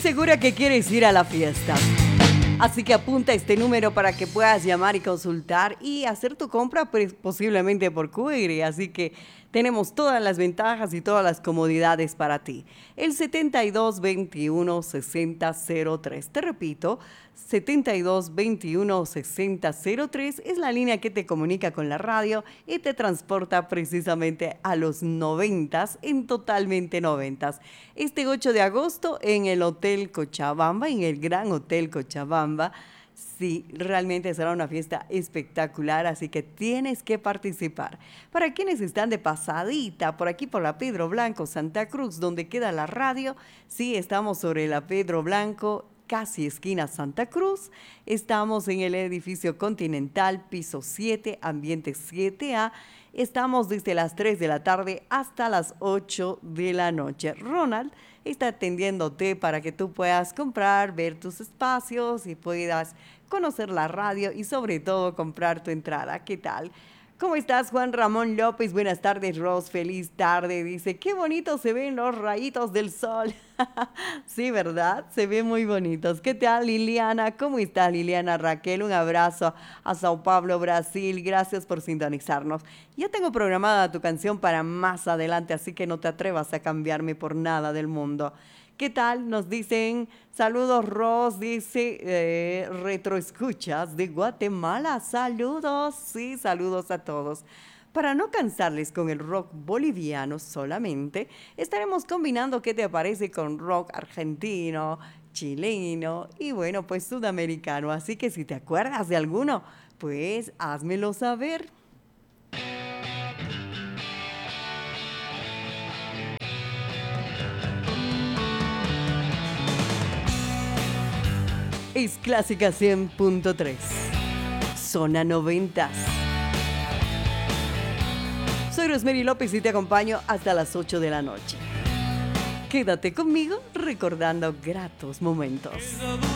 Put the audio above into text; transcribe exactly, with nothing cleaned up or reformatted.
segura que quieres ir a la fiesta. Así que apunta este número para que puedas llamar y consultar y hacer tu compra pues, posiblemente por Q R. Así que tenemos todas las ventajas y todas las comodidades para ti. El setenta y dos veintiuno sesenta cero tres. Te repito, setenta y dos veintiuno sesenta cero tres es la línea que te comunica con la radio y te transporta precisamente a los noventas, en totalmente noventas. Este ocho de agosto en el Hotel Cochabamba, en el Gran Hotel Cochabamba. Sí, realmente será una fiesta espectacular, así que tienes que participar. Para quienes están de pasadita, por aquí por la Pedro Blanco, Santa Cruz, donde queda la radio, sí, estamos sobre la Pedro Blanco, casi esquina Santa Cruz. Estamos en el edificio Continental, piso siete, ambiente siete A. Estamos desde las tres de la tarde hasta las ocho de la noche. Ronald está atendiéndote para que tú puedas comprar, ver tus espacios y puedas conocer la radio y sobre todo comprar tu entrada. ¿Qué tal? ¿Cómo estás, Juan Ramón López? Buenas tardes, Ros. Feliz tarde. Dice, qué bonito se ven los rayitos del sol. Sí, ¿verdad? Se ven muy bonitos. ¿Qué tal, Liliana? ¿Cómo estás, Liliana? Raquel, un abrazo a Sao Paulo, Brasil. Gracias por sintonizarnos. Ya tengo programada tu canción para más adelante, así que no te atrevas a cambiarme por nada del mundo. ¿Qué tal? Nos dicen, saludos, Ros, dice, eh, retroescuchas de Guatemala. Saludos, sí, saludos a todos. Para no cansarles con el rock boliviano solamente, estaremos combinando qué te parece con rock argentino, chileno y bueno, pues sudamericano. Así que si te acuerdas de alguno, pues házmelo saber. Es Clásica cien punto tres, Zona noventas. Soy Rosemary López y te acompaño hasta las ocho de la noche. Quédate conmigo recordando gratos momentos.